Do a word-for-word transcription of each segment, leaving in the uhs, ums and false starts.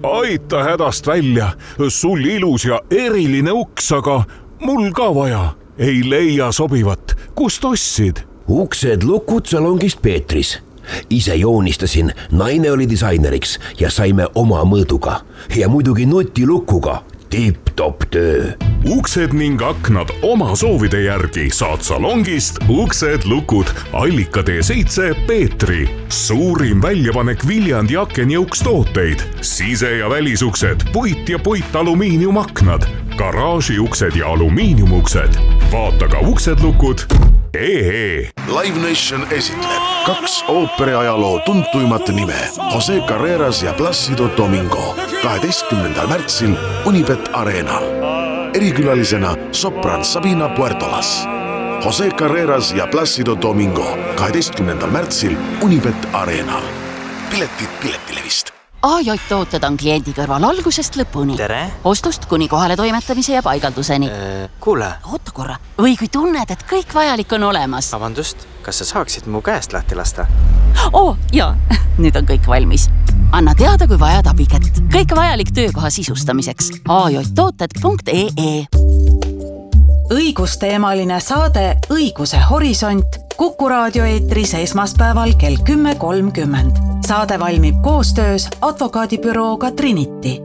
aita hädast välja, sul ilus ja eriline uks, aga mul ka vaja. Ei leia sobivat, kust ostsid? Uksed lukud salongist Peetris. Ise joonistasin, naine oli disaineriks ja saime oma mõõduga. Ja muidugi nutilukuga. Tipp-top töö. Uksed ning aknad oma soovide järgi saad salongist Uksed lukud Allika tee seitse Peetri. Suurim väljapanek Viljandi aken ja ukstooteid. Sise- ja välisuksed, puit ja puit alumiiniumaknad, garaažiuksed ja alumiiniumuksed. Vaata ka Uksed lukud. Ehe. Live Nation esitleb kaks ooperi ajaloo tuntuimat nime Jose Carreras ja Plácido Domingo kaheteistkümnendal märtsil Unibet Arenal. Erikülalisena sopran Sabina Puertolas. Jose Carreras ja Plácido Domingo kaheteistkümnendal märtsil Unibet Arenal. Piletid Piletilevist. A J tooted on kliendi kõrval algusest lõpuni. Tere! Ostust kuni kohale toimetamise ja paigalduseni. Äh, kuule! Oota korra. Või kui tunned, et kõik vajalik on olemas. Vabandust, kas sa saaksid mu käest lahti lasta? Oo, jaa. Nüüd on kõik valmis. Anna teada, kui vajad abikätt. Kõik vajalik töökoha sisustamiseks. a j tooted punkt e e Õigusteemaline saade Õiguse horisont Kuku raadio eetris esmaspäeval kell kümme kolmkümmend. Saade valmib koostöös advokaadibürooga Trinity.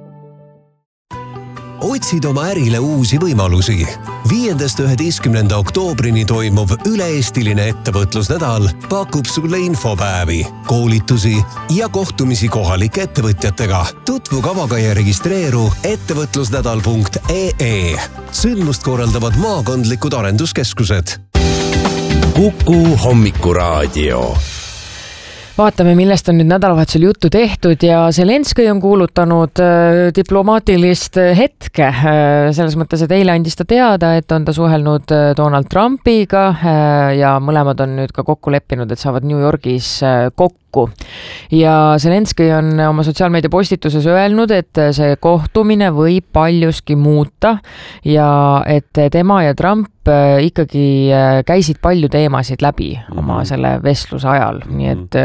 Otsid oma ärile uusi võimalusi. viiendast üheteistkümnenda oktoobrini toimuv üle-eestiline ettevõtlusnädal pakub sulle infopäevi, koolitusi ja kohtumisi kohalike ettevõtjatega. Tutvu kavaga ja registreeru ettevõtlusnädal punkt e e. Sündmust korraldavad maakondlikud arenduskeskused. Kuku hommikuraadio. Vaatame, millest on nüüd nädalavahetusel juttu tehtud ja Zelenskõi on kuulutanud diplomaatilist hetke. Selles mõttes, et eile andis ta teada, et on ta suhelnud Donald Trumpiga ja mõlemad on nüüd ka kokku leppinud, et saavad New Yorgis kokku. Ja Zelenskõi on oma sotsiaalmeedia postituses öelnud, et see kohtumine võib paljuski muuta ja et tema ja Trump ikkagi käisid palju teemasid läbi oma selle vestluse ajal. Nii et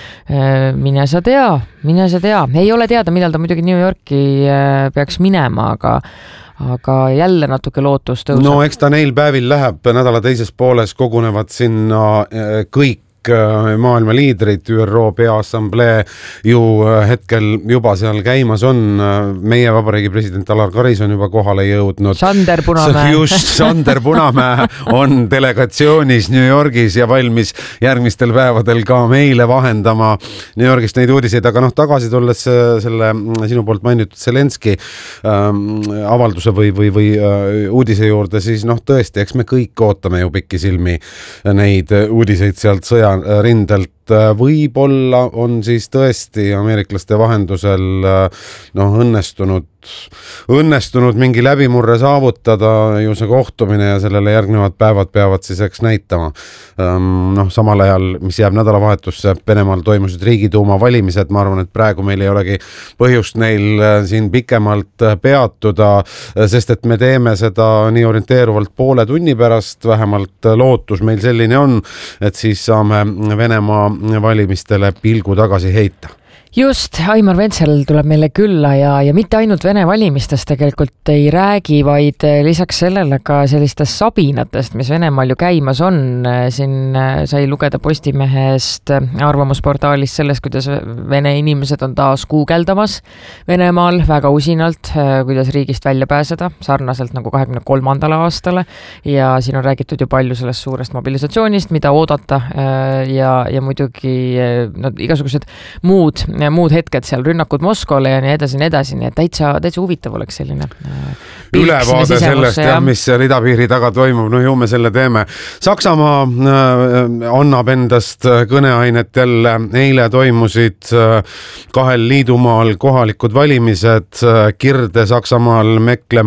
mine sa tea, mine sa tea. Ei ole teada, millal ta muidugi New Yorki peaks minema, aga aga jälle natuke lootus tõuseb. No eks ta neil päevil läheb, nädala teises pooles kogunevad sinna kõik maailma liidrid, Ü R O Peaassamblee ju hetkel juba seal käimas on. Meie vabariigi president Alar Karis on juba kohale jõudnud. Sander Punamäe. Just, Sander Punamäe on delegatsioonis New Yorgis ja valmis järgmistel päevadel ka meile vahendama New Yorgist neid uudiseid, aga noh, tagasi tulles selle sinu poolt mainitud Zelenskõi ähm, avalduse või, või, või äh, uudise juurde, siis noh, tõesti, eks me kõik ootame ju pikisilmi neid uudiseid sealt sõja rindelt. Võib-olla on siis tõesti ameeriklaste vahendusel noh, õnnestunud, õnnestunud mingi läbimurre saavutada ju see kohtumine ja sellele järgnevad päevad peavad siis eks näitama. Noh, samal ajal, mis jääb nädalavahetusse, Venemaal toimusid riigiduuma valimised, ma arvan, et praegu meil ei olegi põhjust neil siin pikemalt peatuda, sest et me teeme seda nii orienteeruvalt poole tunni pärast, vähemalt lootus meil selline on, et siis saame Venemaa valimistele pilgu tagasi heita. Just, Aimar Ventsel tuleb meile külla ja, ja mitte ainult Vene valimistest tegelikult ei räägi, vaid lisaks sellele ka sellistest sabinatest, mis Venemaal ju käimas on. Siin sai lugeda Postimehest arvamusportaalist sellest, kuidas Vene inimesed on taas guugeldamas Venemaal väga usinalt, kuidas riigist välja pääseda, sarnaselt nagu kahekümne kolmandale aastale. Ja siin on räägitud ju palju sellest suurest mobilisatsioonist, mida oodata ja, ja muidugi no, igasugused muud muud hetked seal, rünnakud Moskvale ja nii edasi, nii edasi, nii et täitsa, täitsa huvitav oleks selline ülevaade sellest, ja, mis seal idapiiri taga toimub, no ju me selle teeme. Saksamaa äh, annab endast kõneainet jälle, eile toimusid äh, kahel liidumaal kohalikud valimised, äh, Kirde Saksamaal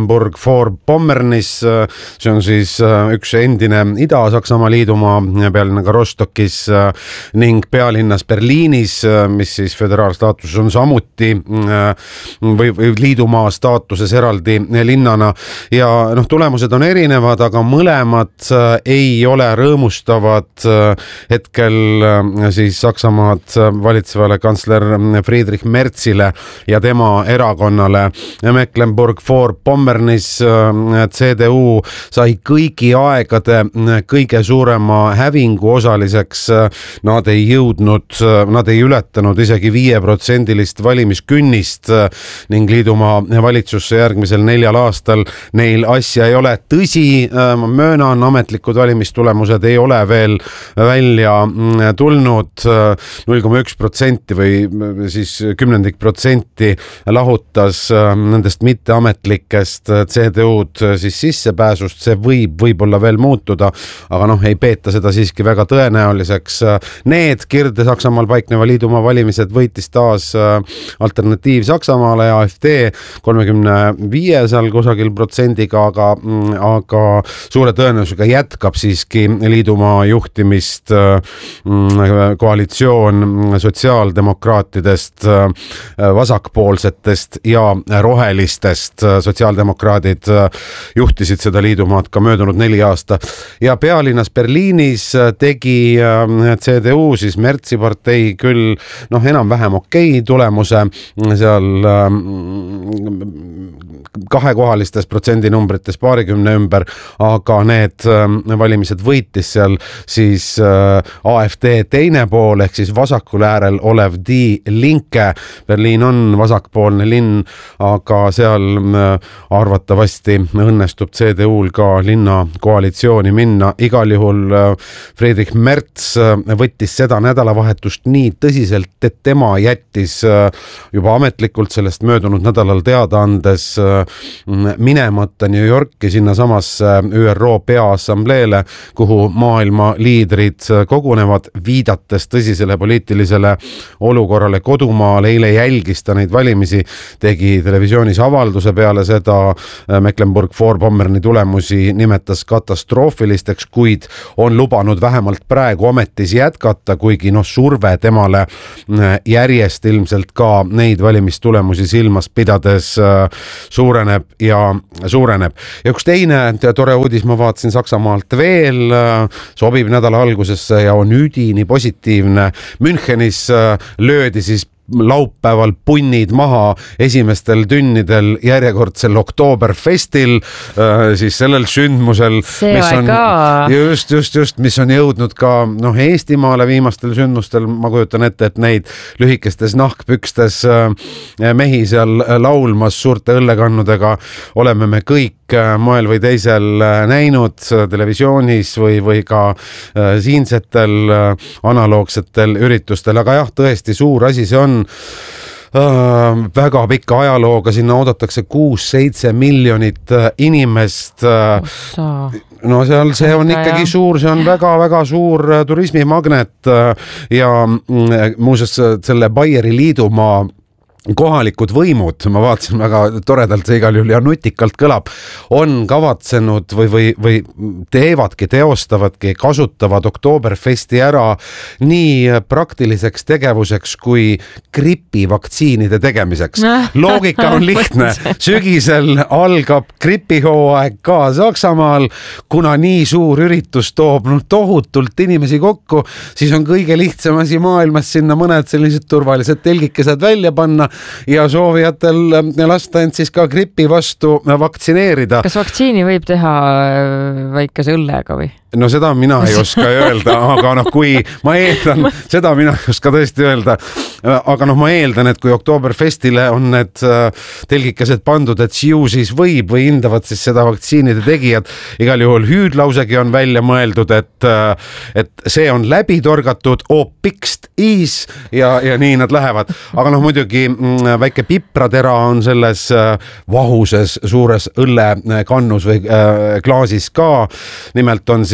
Mecklenburg-Vorpommernis, äh, see on siis äh, üks endine Ida-Saksamaa liidumaa pealinnaga Rostokis äh, ning pealinnas Berliinis, äh, mis siis föderaal föderaalstaatuses, on samuti või, või liidumaa staatuses eraldi linnana ja noh, tulemused on erinevad, aga mõlemad ei ole rõõmustavad hetkel siis Saksamaad valitsevale kantsler Friedrich Merzile ja tema erakonnale. Mecklenburg-Vorpommernis C D U sai kõigi aegade kõige suurema hävingu osaliseks. Nad ei jõudnud, nad ei ületanud isegi viieprotsendilist valimiskünnist ning liidumaa valitsusse järgmisel neljal aastal neil asja ei ole. Tõsi, ma möönan, ametlikud valimistulemused ei ole veel välja tulnud. null koma üks protsenti või siis kümnendik protsenti lahutas nendest mitteametlikest C D U-d siis sissepääsust. See võib võib-olla veel muutuda, aga noh, ei peeta seda siiski väga tõenäoliseks. Need Kirde-Saksamaal paikneva liidumaa valimised võitis taas alternatiiv Saksamaale ja A F D kolmekümne viie seal kusagil protsendiga, aga, aga suure tõenäosusega jätkab siiski liidumaa juhtimist koalitsioon sotsiaaldemokraatidest, vasakpoolsetest ja rohelistest. Sotsiaaldemokraadid juhtisid seda liidumaad ka möödunud neli aasta ja pealinnas Berliinis tegi C D U, siis Merzi partei küll noh, enam-vähem okei tulemuse seal kahekohalistes protsendinumbrites paarikümne ümber, aga need valimised võitis seal siis A F D teine pool ehk siis vasakul äärel olev Die Linke. Berliin on vasakpoolne linn, aga seal arvatavasti õnnestub C D U-l ka linna koalitsiooni minna. Igal juhul Friedrich Merz võttis seda nädalavahetust nii tõsiselt, et tema jättis juba ametlikult sellest möödunud nädalal teada andes minemata New Yorki sinna samasse Ü R O peaassambleele, kuhu maailma liidrid kogunevad, viidates tõsisele poliitilisele olukorrale kodumaal. Eile jälgis ta neid valimisi, tegi televisioonis avalduse peale seda, Mecklenburg-Vorpommerni tulemusi nimetas katastroofilisteks, kuid on lubanud vähemalt praegu ametis jätkata, kuigi noh, surve temale järjest ilmselt ka neid valimistulemusi silmas pidades suureneb ja suureneb. Ja üks teine tore uudis ma vaatasin Saksamaalt veel, sobib nädala algusesse ja on üdini positiivne. Münchenis löödi siis laupäeval punnid maha esimestel tünnidel järjekordsel Oktoberfestil, siis sellel sündmusel, see mis on ka. just, just, just, mis on jõudnud ka noh, Eestimaale viimastel sündmustel. Ma kujutan ette, et neid lühikestes nahkpükstes mehi seal laulmas suurte õllekannudega oleme me kõik moel või teisel näinud televisioonis või, või ka siinsetel analoogsetel üritustel, aga jah, tõesti suur asi see on. Uh, väga pikka ajalooga, sinna oodatakse kuus-seitse miljonit inimest. Ossa. No seal see on ikkagi suur, see on väga-väga suur turismimagnet ja muuseas selle Baieri liidumaa kohalikud võimud, ma vaatasin väga toredalt, see igal juhul ja nutikalt kõlab, on kavatsenud või, või, või teevadki, teostavadki, kasutavad Oktoberfesti ära nii praktiliseks tegevuseks kui gripivaktsiinide tegemiseks. Loogika on lihtne. Sügisel algab gripihooaeg ka Saksamaal, kuna nii suur üritus toob no, tohutult inimesi kokku, siis on kõige lihtsam asi maailmas sinna mõned sellised turvalised telgikesed välja panna ja soovijatel lasta end siis ka gripi vastu vaktsineerida. Kas vaktsiini võib teha väikese õllega või? No seda mina ei oska öelda, aga noh, kui ma eeldan, seda mina ei oska tõesti öelda, aga noh, ma eeldan, et kui Oktoberfestile on need telgikesed pandud, et ju siis võib või hindavad siis seda vaktsiinide tegijad. Igal juhul hüüdlausegi on välja mõeldud, et, et see on läbi torgatud opikst is ja, ja nii nad lähevad. Aga noh, muidugi väike pipratera on selles vahuses suures õllekannus või klaasis ka. Nimelt on siis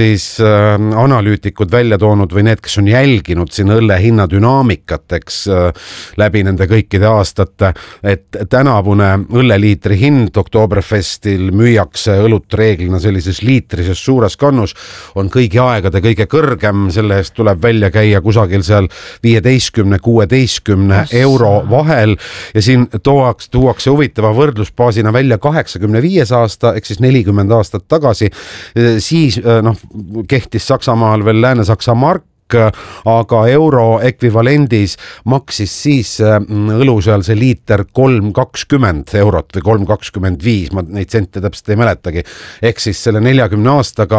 siis äh, analüütikud välja toonud või need, kes on jälginud siin õlle hinna dünaamikateks äh, läbi nende kõikide aastate, et tänavune õlleliitri hind Oktoberfestil müüakse õlut reeglina sellises liitrises suures kannus, on kõigi aegade kõige kõrgem, selle eest tuleb välja käia kusagil seal viieteistkümne kuueteistkümne euro vahel ja siin tuuakse, tuuakse huvitava võrdlusbaasina välja kaheksakümne viies aasta, ehk siis nelikümmend aastat tagasi, siis noh, kehtis Saksamaal veel Lääne-Saksa mark, aga euro ekvivalendis maksis siis õlu seal see liiter kolm kakskümmend eurot või kolm kakskümmend viis, ma neid sente täpselt ei mäletagi. Ehk siis selle neljakümne aastaga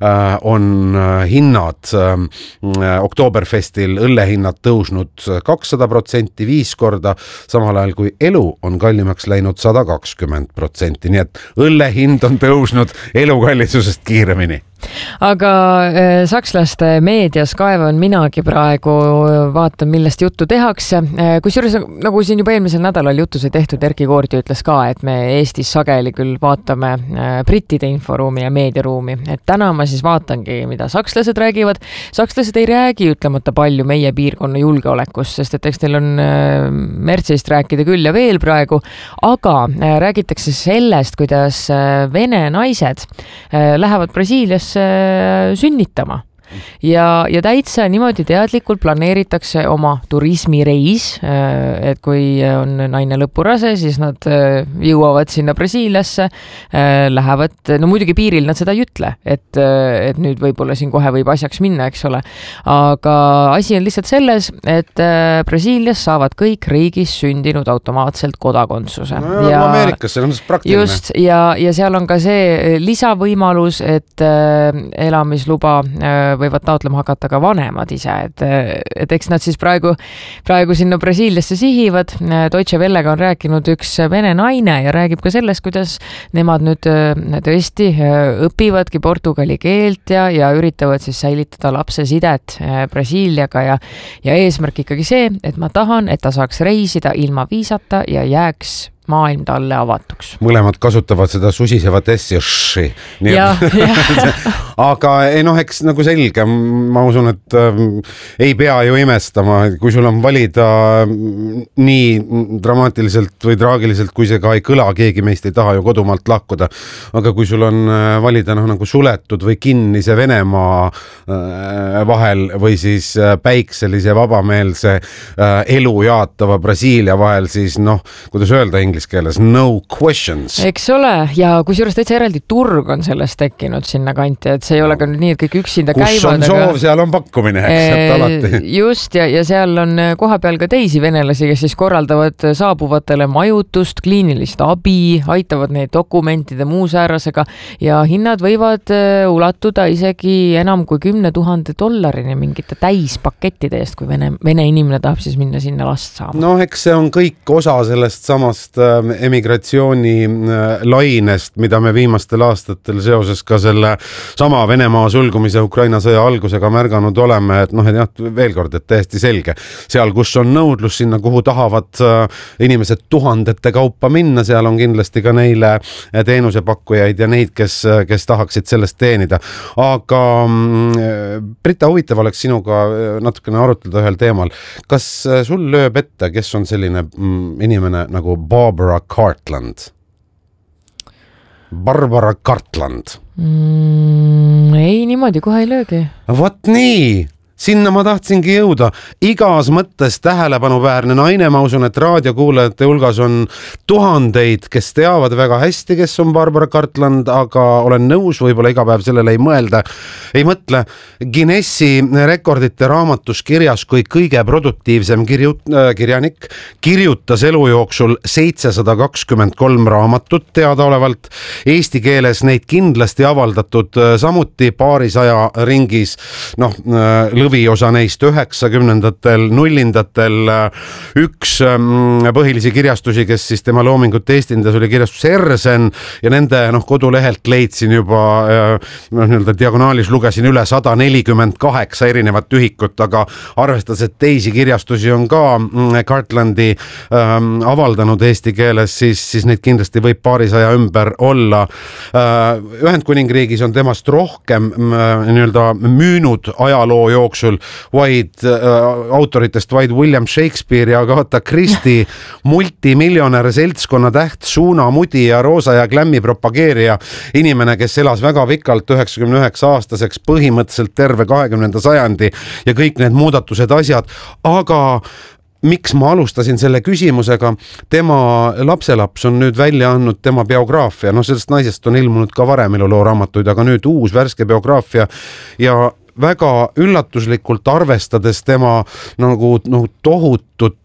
on hinnad Oktoberfestil õllehinnad tõusnud kakssada protsenti viis korda, samal ajal kui elu on kallimaks läinud sada kakskümmend protsenti, nii et õllehind on tõusnud elukallidsusest kiiremini. Aga äh, sakslaste meedias kaevan minagi praegu, vaatan, millest juttu tehakse. Äh, kusjuures nagu siin juba eelmisel nädalal juttu sai tehtud, Erki Koordi ütles ka, et me Eestis sageli küll vaatame äh, brittide inforuumi ja meediaruumi. Et täna ma siis vaatangi, mida sakslased räägivad. Sakslased ei räägi ütlemata palju meie piirkonna julgeolekust, sest et eks teil on äh, märtsist rääkida küll ja veel praegu, aga äh, räägitakse sellest, kuidas äh, vene naised äh, lähevad Brasiiliasse sünnitama. Ja, ja täitsa niimoodi teadlikult planeeritakse oma turismireis, et kui on naine lõpurase, siis nad jõuavad sinna Brasiiliasse, lähevad, no muidugi piiril nad seda ei ütle, et, et nüüd võib-olla siin kohe võib asjaks minna, eks ole. Aga asi on lihtsalt selles, et Brasiilias saavad kõik riigis sündinud automaatselt kodakondsuse. No, ja Ameerikas, see on praktiline. Just, ja, ja seal on ka see lisavõimalus, et elamisluba võivad taotlema hakata ka vanemad ise, et, et eks nad siis praegu, praegu sinna Brasiiliasse sihivad. Deutsche Wellega on rääkinud üks vene naine ja räägib ka sellest, kuidas nemad nüüd tõesti õpivadki portugali keelt ja, ja üritavad siis säilitada lapse sidet Brasiiliaga ja, ja eesmärk ikkagi see, et ma tahan, et ta saaks reisida ilma viisata ja jääks maailm talle avatuks. Mõlemad kasutavad seda susisevat S-i. Ja, ja. Aga ei noh, eks nagu selge, ma usun, et äh, ei pea ju imestama, kui sul on valida nii dramaatiliselt või traagiliselt, kui see ka ei kõla, keegi meist ei taha ju kodumaalt lahkuda. Aga kui sul on valida noh, nagu suletud või kinnise Venemaa äh, vahel või siis äh, päikselise vabameelse äh, elu jaatava Brasiilia vahel, siis noh, kuidas öelda inglise keeles, no questions. Eks ole, ja kusjuures täitsa eraldi turg on sellest tekkinud sinna kanti, et see ei ole ka nüüd nii, et kõik üksinda Kus käivad. Kus on soov, aga... seal on pakkumine, eks, et alati. Just, ja, ja seal on koha peal ka teisi venelasi, kes siis korraldavad saabuvatele majutust, kliinilist abi, aitavad neid dokumentide muu säärasega ja hinnad võivad ulatuda isegi enam kui kümne tuhande dollarini mingite täispakettide eest, kui vene, vene inimene tahab siis minna sinna last saama. No eks see on kõik osa sellest samast emigratsiooni lainest, mida me viimastel aastatel seoses ka selle sama Venemaa sulgumise Ukraina sõja algusega märganud oleme, et noh, et jah, veel kord, et täiesti selge. Seal, kus on nõudlus sinna, kuhu tahavad inimesed tuhandete kaupa minna, seal on kindlasti ka neile teenusepakkujaid ja neid, kes, kes tahaksid sellest teenida. Aga Brita, huvitav oleks sinuga natukene arutleda ühel teemal. Kas sul lööb ette, kes on selline inimene nagu Barbara Cartland? Barbara Cartland. Mm, ei, niimoodi kohe ei löögi. Vot nii! Sinna ma tahtsingi jõuda. Igas mõttes tähelepanuväärne naine, ma usun, et raadiokuulajate hulgas on tuhandeid, kes teavad väga hästi, kes on Barbara Cartland, aga olen nõus, võib-olla iga päev sellele ei mõelda. Ei mõtle, Guinessi rekordite raamatus kirjas kui kõige produktiivsem kirjut, äh, kirjanik, kirjutas elu jooksul seitsesada kakskümmend kolm raamatut teadaolevalt. Eesti keeles neid kindlasti avaldatud samuti paarisaja ringis, noh, lõviosa neist üheksakümnendatel, nullindatel. Üks põhilisi kirjastusi, kes siis tema loomingut eestindas, oli kirjastus Ersen ja nende noh, kodulehelt leidsin juba noh, nii-öelda diagonaalis lugesin üle sada nelikümmend kaheksa erinevat ühikut, aga arvestades, et teisi kirjastusi on ka Cartlandi ähm, avaldanud eesti keeles, siis, siis neid kindlasti võib paarisaja ümber olla. Ühendkuningriigis on temast rohkem nii-öelda müünud ajaloo jooksul vaid äh, autoritest vaid William Shakespeare ja Agatha Christie, multimiljonär, seltskonna täht, suuna, mudi ja roosa ja glämmi propageerija, inimene, kes elas väga pikalt üheksakümne üheksa aastaseks, põhimõtteliselt terve kahekümnenda sajandi ja kõik need muudatused, asjad, aga miks ma alustasin selle küsimusega, tema lapselaps on nüüd välja andnud tema biograafia, no sellest naisest on ilmunud ka varem elulooraamatuid, aga nüüd uus värske biograafia ja väga üllatuslikult arvestades tema nagu, nagu tohutut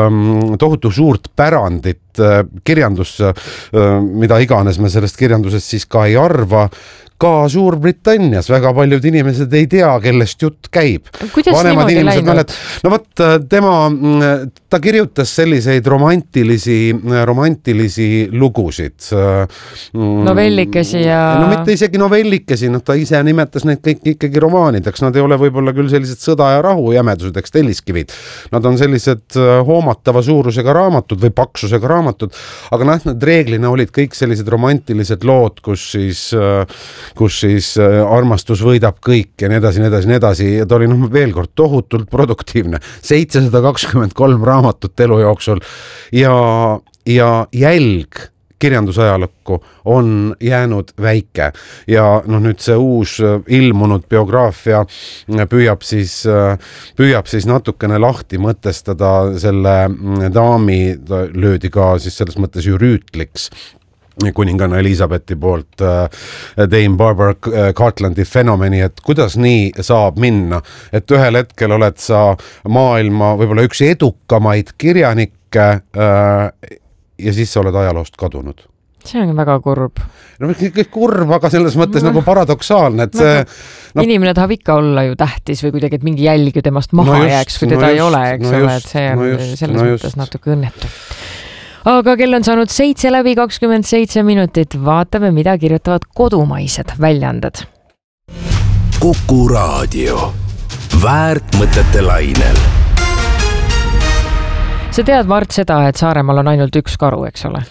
tohutu suurt pärandit kirjandusse, mida iganes me sellest kirjandusest siis ka ei arva, ka Suurbritannias väga paljud inimesed ei tea, kellest jutt käib. Kuidas Vanemad niimoodi läinud? Mälet... No võt, tema, ta kirjutas selliseid romantilisi, romantilisi lugusid. Novellikesi ja... No mitte isegi novellikesi, no ta ise nimetas neid kõik ikkagi romaanideks. Nad ei ole võib-olla küll sellised sõda ja rahu jämedused, telliskivid. Nad on sellised hoomatava suurusega raamatud või paksusega raamatud, aga noh, nad reeglina olid kõik sellised romantilised lood, kus siis kus siis armastus võidab kõik ja nii edasi, nii edasi, nii edasi ja ta oli noh, veel kord tohutult produktiivne. seitsesada kakskümmend kolm raamatut elu jooksul ja, ja jälg kirjandusajalukku on jäänud väike ja noh, nüüd see uus ilmunud biograafia püüab siis, püüab siis natukene lahti mõtestada selle daami, ta löödi ka siis selles mõttes ju rüütliks kuninganna Elizabethi poolt Dame Barbara Cartlandi fenomeni, et kuidas nii saab minna, et ühel hetkel oled sa maailma võib-olla üks edukamaid kirjanikke ja siis sa oled ajaloost kadunud. See on väga kurb. No kurb, aga selles mõttes no. nagu paradoksaalne, et see... No, inimene tahab ikka olla ju tähtis või kuidagi, et mingi jälg ju temast maha no just, jääks, kui teda no just, ei ole, eks no ole, et see on no just, selles no mõttes just. natuke õnnetu. Aga kell on saanud seitse läbi kakskümmend seitse minutit. Vaatame, mida kirjutavad kodumaised väljaanded. Kuku raadio. Väärt mõtete lainel. Sa tead, Mart, seda, et Saaremaal on ainult üks karu, eks ole?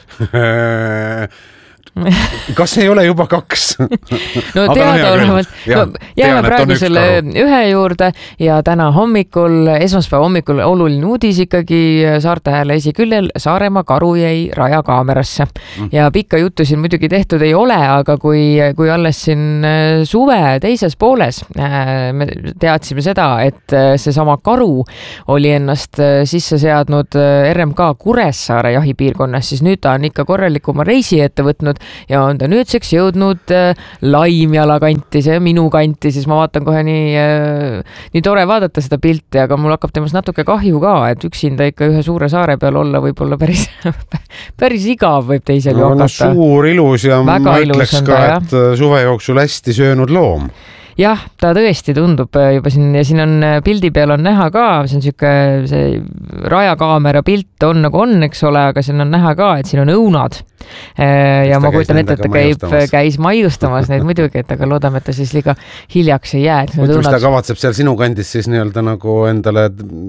Kas ei ole juba kaks? No teada olevalt. No, jääme praegu selle ühe juurde ja täna hommikul, esmaspäeva hommikul oluline uudis ikkagi Saarte Hääle esiküljel. Saaremaa karu jäi rajakaamerasse. Mm. Ja pikka juttu siin muidugi tehtud ei ole, aga kui, kui alles siin suve teises pooles me teadsime seda, et see sama karu oli ennast sisse seadnud R M K Kuressaare jahipiirkonnas, siis nüüd ta on ikka korralikuma reisi ette võtnud ja on ta nüüdseks jõudnud äh, Laimjala kanti, see minu kanti, siis ma vaatan kohe nii, äh, nii tore vaadata seda pilti, aga mul hakkab temast natuke kahju ka, et üksinda ikka ühe suure saare peal olla võib olla päris, päris igav võib teisel no, hakata. No suur ilus ja väga ma ütleks ka, ta, et suve jooksul hästi söönud loom. Jah, ta tõesti tundub juba siin ja siin on pildi peal on näha ka, see on siuke see rajakaamera pilt on nagu on, eks ole, aga siin on näha ka, et siin on õunad. Ja ma kujutan ette, et ta käib, käis maiustamas neid muidugi, et aga loodame, et ta siis liiga hiljaks ei jää. Mõtleme, õunad... ta kavatseb seal sinu kandis siis nii-öelda nagu endale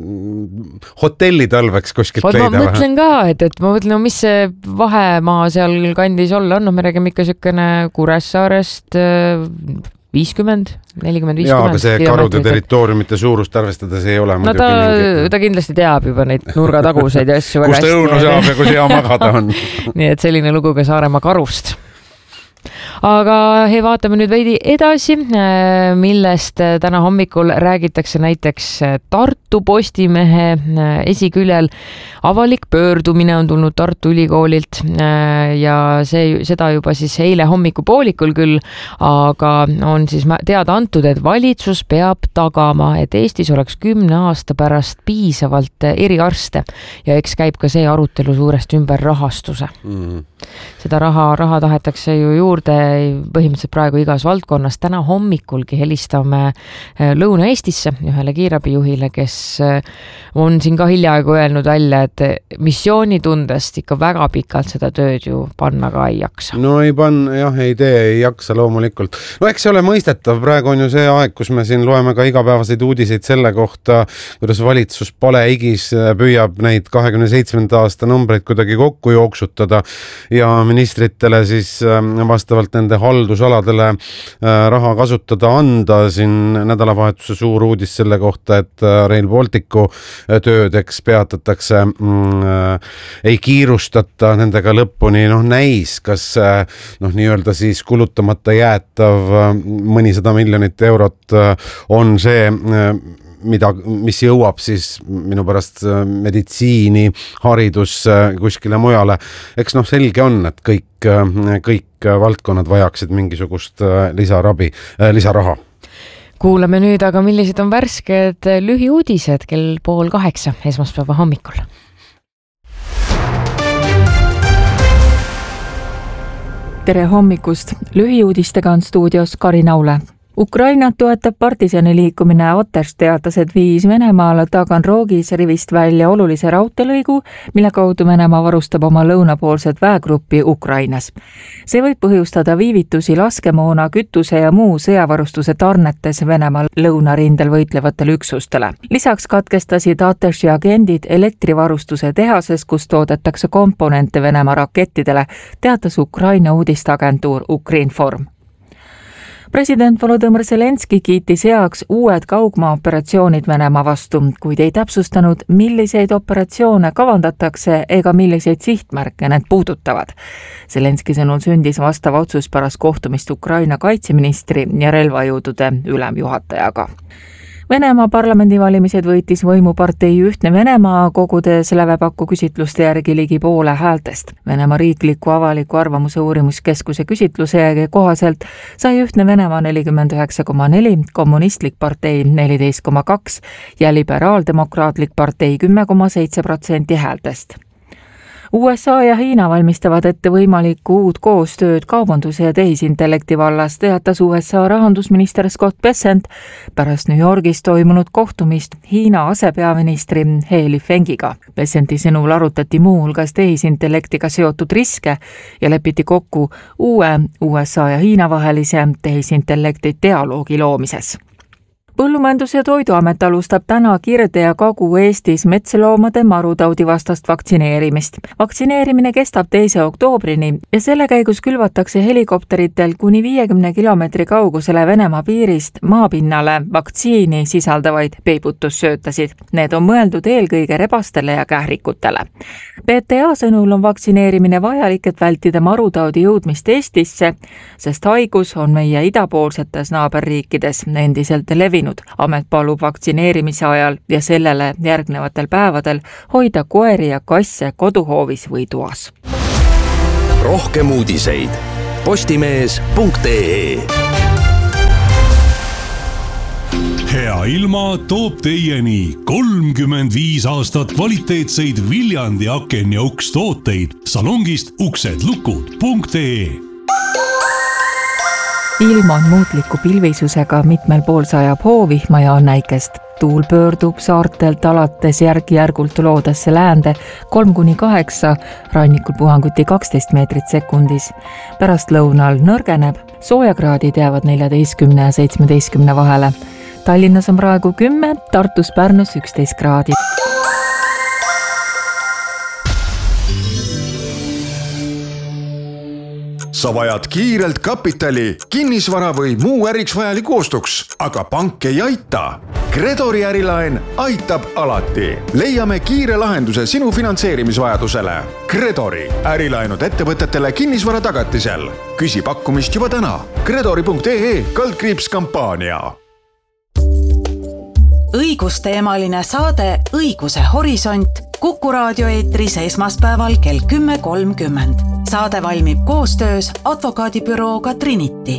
hotelli talveks kuskilt Oot, leida. Ma mõtlen ka, et, et ma mõtlen, no, mis see vahemaa seal kandis olla on, no me räägime ikka siukene Kuressaarest viiskümmend, nelikümmend, viiskümmend. Jaa, aga see karude territooriumite suurust arvestades ei ole no ta, ta kindlasti teab juba neid nurgataguseid ja asju väga hästi. Kus ta õunu saab ja kus hea magada on. Nii et selline lugu ka Saaremaa karust. Aga hei, vaatame nüüd veidi edasi, millest täna hommikul räägitakse näiteks Tartu Postimehe esiküljel. Avalik pöördumine on tulnud Tartu Ülikoolilt ja see, seda juba siis eile hommikupoolikul küll, aga on siis teada antud, et valitsus peab tagama, et Eestis oleks kümne aasta pärast piisavalt eriarste ja eks käib ka see arutelu suurest ümber rahastuse. Mm. Seda raha, raha tahetakse ju juurde põhimõtteliselt praegu igas valdkonnas. Täna hommikulgi helistame Lõuna-Eestisse ühele kiirabijuhile, kes on siin ka hiljaaegu öelnud välja, et missioonitundest ikka väga pikalt seda tööd ju panna ka ei jaksa. No ei panna, jah, ei tee, ei jaksa loomulikult. No eks see ole mõistetav, praegu on ju see aeg, kus me siin loeme ka igapäevaseid uudiseid selle kohta, kuidas valitsus palehigis püüab neid kahekümne seitsmenda aasta numbreid kuidagi kokku jooksutada ja ministritele siis vastavalt nende haldusaladele raha kasutada anda. Siin nädalavahetuse suur uudis selle kohta, et Rail Balticu töödeks peatatakse, mm, ei kiirustata nendega lõpuni, noh näis, kas noh, nii-öelda siis kulutamata jäetav mõnisada miljonit eurot on see, mida, mis jõuab siis minu pärast meditsiini, haridus kuskile mujale. Eks noh, selge on, et kõik, kõik valdkonnad vajaksid mingisugust lisarabi, lisaraha. Kuulame nüüd aga, millised on värsked lühiuudised kell pool kaheksa esmaspäeva hommikul. Tere hommikust! Lühiuudistega on stuudios Karin Aule. Ukrainat toetab partisani liikumine Aters teatas, et viis Venemaale Taganrogis rivist välja olulise raudteelõigu, mille kaudu Venemaa varustab oma lõunapoolset väegruppi Ukrainas. See võib põhjustada viivitusi laskemoona, kütuse ja muu sõjavarustuse tarnetes Venemaal lõunarindel võitlevatele üksustele. Lisaks katkestasid Atersi agendid elektrivarustuse tehases, kus toodetakse komponente Venemaa rakettidele, teatas Ukraina uudistagentuur Ukrinform. President Volodõmõr Zelenski kiitis heaks uued kaugmaa-operatsioonid Venemaa vastu, kuid ei täpsustanud, milliseid operatsioone kavandatakse ega milliseid sihtmärke need puudutavad. Zelenski sõnul sündis vastav otsus pärast kohtumist Ukraina kaitseministri ja relvajõudude ülemjuhatajaga. Venemaa parlamendivalimised võitis võimupartei Ühtne Venemaa, kogudes lävepakku küsitluste järgi ligi poole häältest. Venemaa riikliku avaliku arvamuse uurimuskeskuse küsitluse kohaselt sai Ühtne Venemaa nelikümmend üheksa koma neli, kommunistlik partei neliteist koma kaks ja liberaaldemokraatlik partei kümme koma seitse protsenti häältest. U S A ja Hiina valmistavad ette võimalikku uut koostööd kaubanduse ja tehisintellekti vallas, teatas U S A rahandusminister Scott Bessent pärast New Yorgis toimunud kohtumist Hiina asepeaministri He Lifengiga. Bessenti sõnul arutati muu hulgas tehisintellektiga seotud riske ja lepiti kokku uue U S A ja Hiina vahelise tehisintellekti dialoogi loomises. Põllumajandus- ja Toiduamet alustab täna Kirde- ja Kagu-Eestis metseloomade marutaudi vastast vaktsineerimist. Vaktsineerimine kestab teise oktoobrini ja selle käigus külvatakse helikopteritel kuni viiekümne kilomeetri kaugusele Venemaa piirist maapinnale vaktsiini sisaldavaid peibutussöötasid. Need on mõeldud eelkõige rebastele ja kährikutele. P T A sõnul on vaktsineerimine vajalik, et vältida marutaudi jõudmist Eestisse, sest haigus on meie idapoolsetes naaberriikides endiselt levinud. Amet palub vaktsineerimise ajal ja sellele järgnevatel päevadel hoida koeri ja kasse koduhoovis või toas. Rohkem uudiseid postimees punkt ee. Hea ilma toob teieni kolmkümmend viis aastat kvaliteetseid Viljandi aken- ja ukstooteid salongist uksedlukud punkt ee. Ilm on muutliku pilvisusega, mitmel pool sajab hoovihma ja on näikest. Tuul pöördub saartelt alates järgi-järgult loodesse läände kolm kuni kaheksa, rannikul puhanguti kaksteist meetrit sekundis. Pärast lõunal nõrgeneb, soojakraadid jäävad neljateistkümne ja seitsmeteistkümne vahele. Tallinnas on praegu kümme, Tartus Pärnus üksteist kraadi. Sa vajad kiirelt kapitali, kinnisvara või muu äriks vajaliku ostuks, aga pank ei aita. Gredori ärilaen aitab alati. Leiame kiire lahenduse sinu finantseerimisvajadusele. Gredori ärilaenud ettevõtetele kinnisvara tagatisel. Küsi pakkumist juba täna. Gredori punkt ee kaldkriips kampaania. Õigusteemaline saade Õiguse horisont Kuku raadio eetris esmaspäeval kell kümme kolmkümmend. Saade valmib koostöös advokaadibürooga Trinity.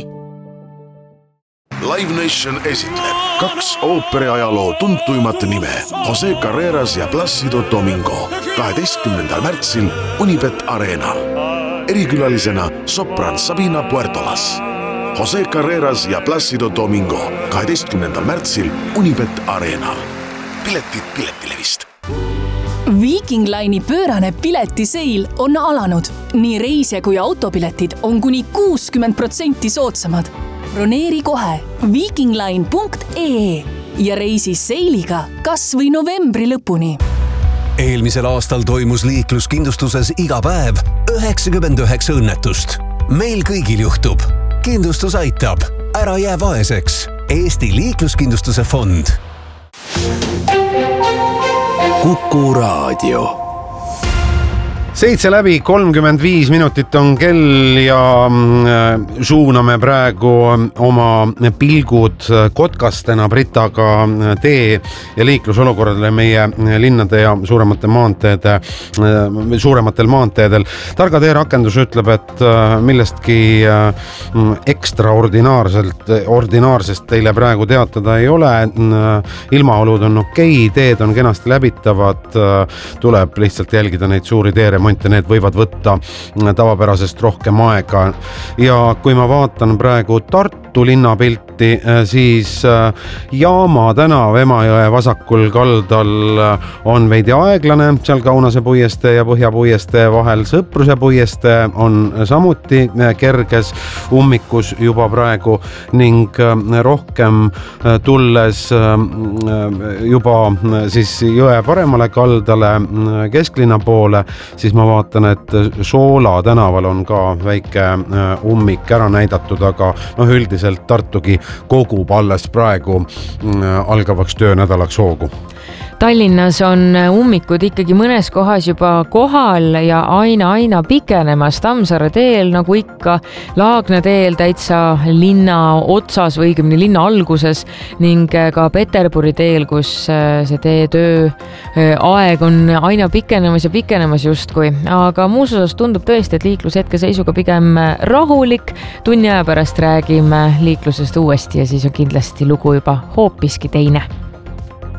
Live Nation esitleb kaks ooperiajaloo tuntuimat nime Jose Carreras ja Placido Domingo kaheteistkümnendal märtsil Unibet Arenal. erikülalisena sopran Sabina Puertolas. Jose Carreras ja Placido Domingo kaheteistkümnendal märtsil Unibet Arenal. Piletid Piletilevist. Viking Line'i pöörane piletiseil on alanud. Nii reisija kui autopiletid on kuni kuuskümmend protsenti soodsamad. Broneeri kohe vikingline punkt ee ja reisi seiliga kas või novembri lõpuni. Eelmisel aastal toimus liikluskindlustuses iga päev üheksakümmend üheksa õnnetust. Meil kõigil juhtub. Kindlustus aitab. Ära jää vaeseks. Eesti liikluskindlustuse fond. Kuku Raadio. Seitse läbi, kolmkümmend viis minutit on kell ja suuname praegu oma pilgud Kotkastena Britaga tee ja liiklusolukorrale meie linnade ja suuremate maanteede, suurematel maanteedel. Targa tee rakendus ütleb, et millestki ekstraordinaarselt, ordinaarsest teile praegu teatada ei ole. Ilmaolud on okei, teed on kenasti läbitavad, tuleb lihtsalt jälgida neid suuri teere need võivad võtta tavapärasest rohkem aega. Ja kui ma vaatan praegu Tartu linnapilti, siis Jaama tänav Emajõe vasakul kaldal on veidi aeglane, seal Kaunase puiestee ja Põhja puiestee vahel. Sõpruse puiestee on samuti kerges ummikus juba praegu ning rohkem tulles juba siis jõe paremale kaldale kesklinna poole, siis ma vaatan, et Soola tänaval on ka väike ummik ära näidatud, aga noh, üldiselt Tartugi kogub alles praegu algavaks töönädalaks hoogu. Tallinnas on ummikud ikkagi mõnes kohas juba kohal ja aina-aina pikenemas. Tammsaare teel, nagu ikka, Laagna teel täitsa linna otsas või õigemini linna alguses ning ka Peterburi teel, kus see teetöö aeg on aina pikenemas ja pikenemas justkui. Aga muus osas tundub tõesti, et liiklus hetke seisuga pigem rahulik. Tunni aja pärast räägime liiklusest uuesti ja siis on kindlasti lugu juba hoopiski teine.